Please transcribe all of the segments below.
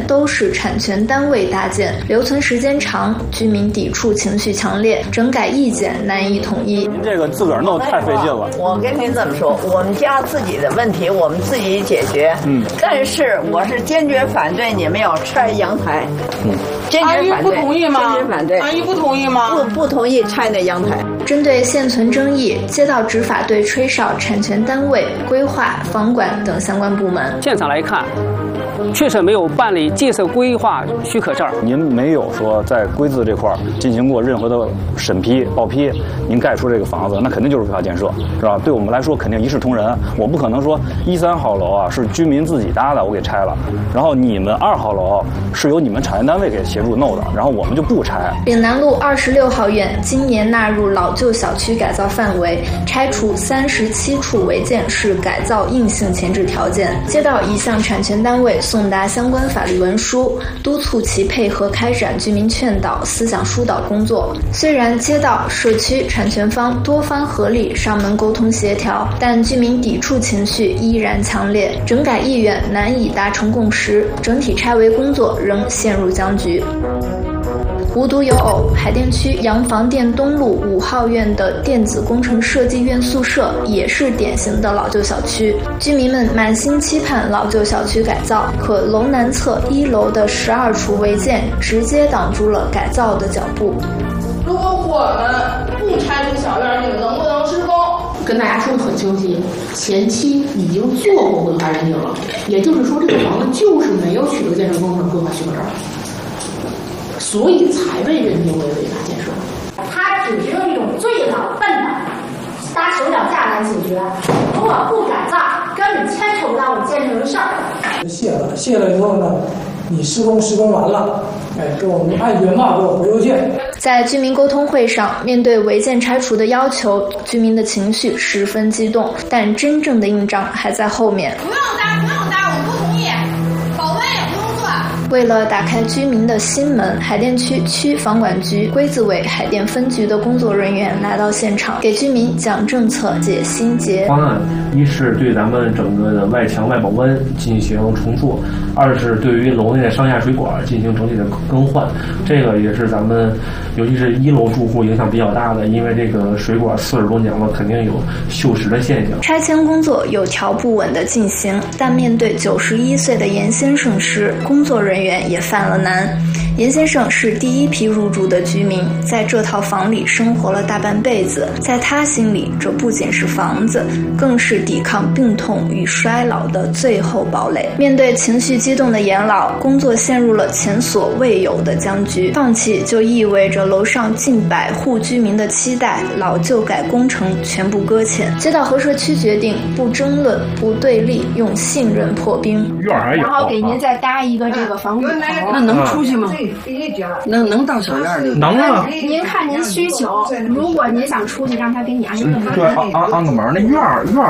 都是产权单位搭建，留存时间长，居民抵触情绪强烈，整改意见难以统一。 您这个自个儿弄太费劲了。 我跟您这么说，我们家自己的问题我们自己解决。但是我是坚决反对你们要拆阳台。坚决反对。 阿姨不同意吗？ 坚决反对。 阿姨不同意吗？ 不同意拆那阳台。 针对现存争议，街道执法队吹哨产权单位、规划、房管等相关部门。 现场来看，确实没有办理建设规划许可证。 您没有说在规制这块进行过任何的审批、报批，您盖出这个房子，那肯定就是非法建设，是吧？对我们来说肯定一视同仁。我不可能说13号楼啊是居民自己搭的，我给拆了，然后你们2号楼是由你们产业单位给协助弄的，然后我们就不拆。 岭南路26号院今年纳入老旧小区改造范围，拆除37处违建是改造硬性前置条件。街道已向产权单位送达相关法律文书，督促其配合开展居民劝导、思想疏导工作。虽然街道、社区、产权方多方合力上门沟通协调，但居民抵触情绪依然强烈，整改意愿难以达成共识，整体拆违工作仍陷入僵局。无独有偶，海淀区洋房店东路5号院的电子工程设计院宿舍也是典型的老旧小区，居民们满心期盼老旧小区改造，可楼南侧1楼的12处违建直接挡住了改造的脚步。 如果我们不拆除小院，你们能不能施工？跟大家说的很清晰，前期已经做过规划认定了，也就是说这个房子就是没有取得建设工程规划许可证，所以才被认定为违法建设。 它只是用一种最老笨的搭手脚架来解决，如果不改造，根本牵扯不到我建设的事儿。 卸了以后呢，你施工完了，给我们按原码给我回邮件。 在居民沟通会上，面对违建拆除的要求，居民的情绪十分激动，但真正的硬仗还在后面。 不用搭，我不同意，保温也不用做。 为了打开居民的心门，海淀区区房管局规字委海淀分局的工作人员来到现场，给居民讲政策、解心结。 方案一是对咱们整个的外墙外保温进行重做，二是对于楼内的上下水管进行整体的更换，这个也是咱们尤其是1楼住户影响比较大的，因为这个水管40多年了，肯定有锈蚀的现象。 拆迁工作有条不紊地进行，但面对91岁的严先生时，工作人员也犯了难。严先生是第一批入住的居民，在这套房里生活了大半辈子，在他心里，这不仅是房子，更是抵抗病痛与衰老的最后堡垒。面对情绪激动的严老，工作陷入了前所未有的僵局。放弃就意味着楼上近100户居民的期待，老旧改工程全部搁浅。街道和社区决定不争论、不对立，用信任破冰。 然后给您再搭一个这个防雨棚， 那能出去吗？ 能到小院里？ 能啊！ 您看您需求，如果您想出去，让他给你安个门。 对，安个门。那院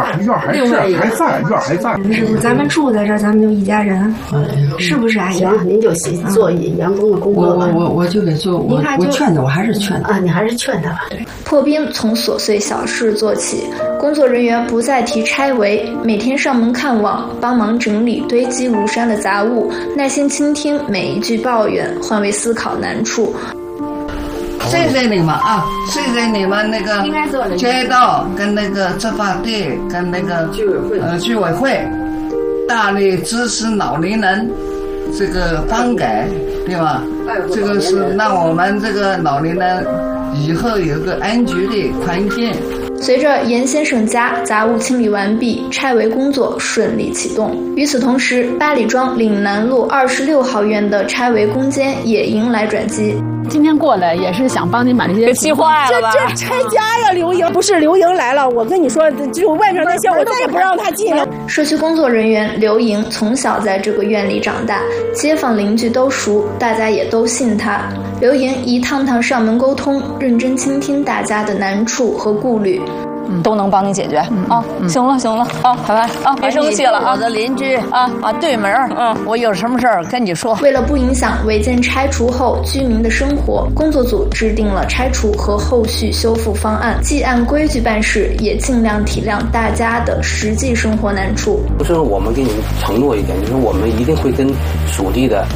还在。 是不是咱们住在这儿，咱们就一家人，是不是阿姨？ 行，您就做员工的工作吧。 我就给做，我劝他，我还是劝他啊，你还是劝他吧。对， 破冰从琐碎小事做起，工作人员不再提拆违，每天上门看望，帮忙整理堆积如山的杂物，耐心倾听每一句抱怨，换位思考难处。 谢谢你们啊！谢谢你们那个街道跟那个执法队跟那个居委会大力支持老年人这个房改，对吧？这个是让我们这个老年人以后有个安居的环境。 随着严先生家杂物清理完毕，拆违工作顺利启动。与此同时，八里庄岭南路26号院的拆违攻坚也迎来转机。 今天过来也是想帮您把这些气坏了吧？这拆家呀，刘莹不是刘莹来了，我跟你说，就外面那些我再也不让他进了。 社区工作人员刘莹从小在这个院里长大，街坊邻居都熟，大家也都信她。刘莹一趟趟上门沟通，认真倾听大家的难处和顾虑。 都能帮你解决啊！行了啊，拜拜啊！别生气了啊！ 我的邻居啊，对门我有什么事儿跟你说。 为了不影响违建拆除后居民的生活，工作组制定了拆除和后续修复方案，既按规矩办事，也尽量体谅大家的实际生活难处。 就是我们给你们承诺一点，就是我们一定会跟属地的